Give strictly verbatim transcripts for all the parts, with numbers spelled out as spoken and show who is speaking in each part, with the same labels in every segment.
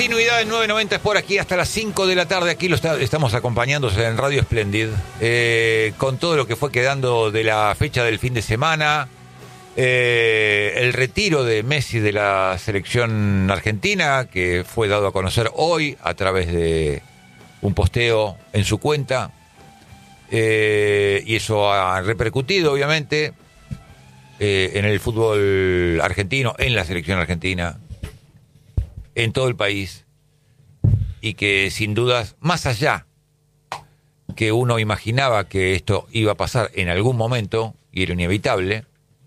Speaker 1: Continuidad en nueve noventa es por aquí hasta las cinco de la tarde. Aquí lo está, estamos acompañándose en Radio Splendid eh, con todo lo que fue quedando de la fecha del fin de semana. Eh, el retiro de Messi de la selección argentina, que fue dado a conocer hoy a través de un posteo en su cuenta. Eh, y eso ha repercutido, obviamente, eh, en el fútbol argentino, en la selección argentina, en todo el país, y que sin dudas, más allá que uno imaginaba que esto iba a pasar en algún momento, y era inevitable,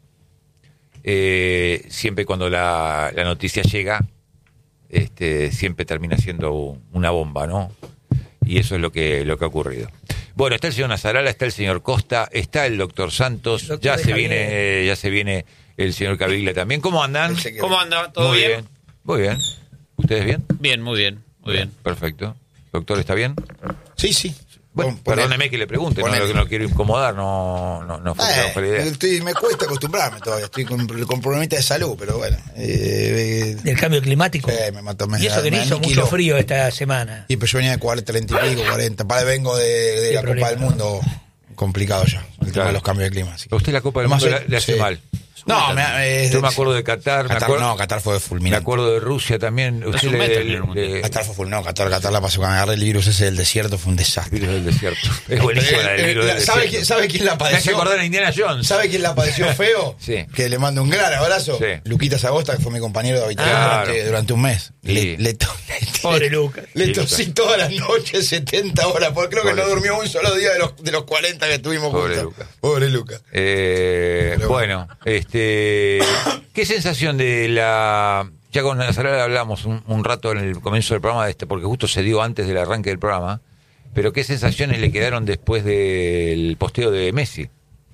Speaker 1: eh, siempre cuando la, la noticia llega, este, siempre termina siendo una bomba, ¿no? Y eso es lo que, lo que ha ocurrido. Bueno, está el señor Nasarala, está el señor Costa, está el doctor Santos, el doctor ya se viene, eh, ya se viene el señor Caviglia también. ¿Cómo andan?
Speaker 2: ¿Cómo anda? ¿Todo
Speaker 1: muy
Speaker 2: bien?
Speaker 1: bien? Muy bien. ¿Ustedes bien?
Speaker 2: Bien, muy bien, muy bien.
Speaker 1: Perfecto. Doctor, ¿está bien?
Speaker 3: Sí, sí.
Speaker 1: Bueno,
Speaker 3: Pon,
Speaker 1: perdóneme que le pregunte, no, no, no quiero incomodar, no, no, no fue,
Speaker 3: eh,
Speaker 1: no fue la idea.
Speaker 3: Estoy, me cuesta acostumbrarme todavía, estoy con, con problemita de salud, pero bueno. Eh,
Speaker 4: ¿Del cambio climático?
Speaker 3: Eh, me mató, me,
Speaker 4: y eso que no hizo mucho frío esta semana.
Speaker 3: Y pero yo venía de cuarenta, treinta y pico, cuarenta. Para, vengo de, de la problema? Copa del Mundo, complicado ya, el claro. tema de los cambios de clima. Así que.
Speaker 1: ¿A usted la Copa del Mundo le hace sí. mal?
Speaker 3: No, me, eh,
Speaker 1: yo me acuerdo de Qatar,
Speaker 3: Qatar
Speaker 1: me acuerdo,
Speaker 3: no, Qatar fue fulminante.
Speaker 1: Me acuerdo de Rusia también. Usted le, le, le,
Speaker 3: Qatar fue fulminante, no, Qatar, Qatar la pasó cuando agarré el virus ese del desierto, fue un desastre.
Speaker 1: El virus del desierto. Es buenísimo la del virus del desierto.
Speaker 3: ¿Sabe quién, ¿Sabe quién la padeció?
Speaker 1: Me hace acordar a Indiana Jones.
Speaker 3: ¿Sabe quién la padeció feo?
Speaker 1: Sí.
Speaker 3: Que le mando un gran abrazo.
Speaker 1: Sí.
Speaker 3: Luquita Zagosta, que fue mi compañero de habitación
Speaker 1: claro.
Speaker 3: durante, durante un mes.
Speaker 1: Sí.
Speaker 3: Le, le, to, le,
Speaker 4: Pobre Lucas.
Speaker 3: Le tosí todas las noches, setenta horas, porque creo
Speaker 1: Pobre
Speaker 3: que no durmió un solo día de los, de los cuarenta que estuvimos
Speaker 1: Pobre
Speaker 3: juntos.
Speaker 1: Lucas.
Speaker 3: Pobre Lucas.
Speaker 1: Eh, bueno, este, ¿qué sensación de la... Ya con Nazarala hablamos un, un rato en el comienzo del programa, de este, porque justo se dio antes del arranque del programa, pero ¿qué sensaciones le quedaron después del posteo de Messi?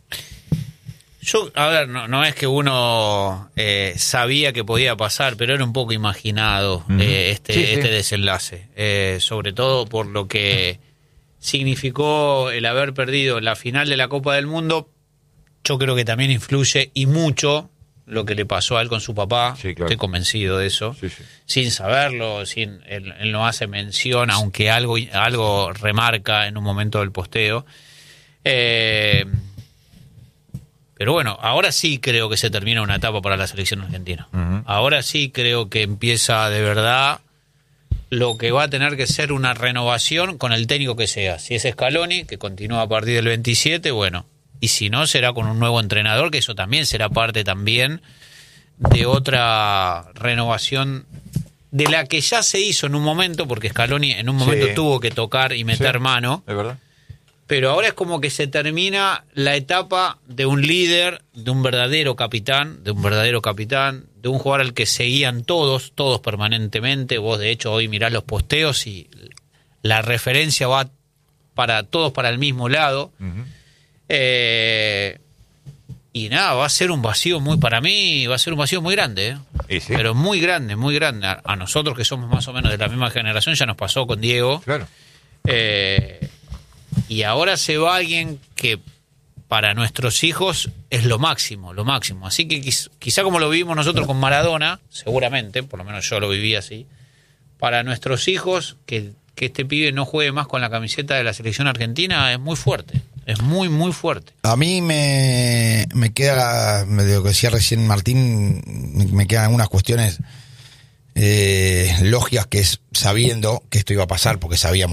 Speaker 2: Yo, a ver, no, no es que uno eh, sabía que podía pasar, pero era un poco imaginado uh-huh. eh, este, sí, este sí. desenlace, eh, sobre todo por lo que significó el haber perdido la final de la Copa del Mundo. Yo creo que también influye y mucho lo que le pasó a él con su papá, sí, claro. Estoy convencido de eso, sí, sí. sin saberlo, sin él, él no hace mención, aunque algo, algo remarca en un momento del posteo. Eh, pero bueno, ahora sí creo que se termina una etapa para la selección argentina. Uh-huh. Ahora sí creo que empieza de verdad lo que va a tener que ser una renovación con el técnico que sea. Si es Scaloni, que continúa a partir del veintisiete, bueno... Y si no, será con un nuevo entrenador, que eso también será parte también de otra renovación de la que ya se hizo en un momento, porque Scaloni en un momento sí. tuvo que tocar y meter sí, mano.
Speaker 1: Es verdad.
Speaker 2: Pero ahora es como que se termina la etapa de un líder, de un verdadero capitán, de un verdadero capitán, de un jugador al que seguían todos, todos permanentemente. Vos, de hecho, hoy mirás los posteos y la referencia va para todos para el mismo lado. Uh-huh. Eh, y nada, va a ser un vacío muy, para mí, va a ser un vacío muy grande, ¿eh? Sí. Pero muy grande, muy grande. A, a nosotros que somos más o menos de la misma generación, ya nos pasó con Diego.
Speaker 1: Claro.
Speaker 2: Eh, y ahora se va alguien que para nuestros hijos es lo máximo, lo máximo. Así que quiz, quizá como lo vivimos nosotros con Maradona, seguramente, por lo menos yo lo viví así, para nuestros hijos, que, que este pibe no juegue más con la camiseta de la selección argentina es muy fuerte. Es muy, muy fuerte.
Speaker 3: A mí me, me queda, me lo que decía recién Martín, me, me quedan algunas cuestiones eh, lógicas que es sabiendo que esto iba a pasar, porque sabíamos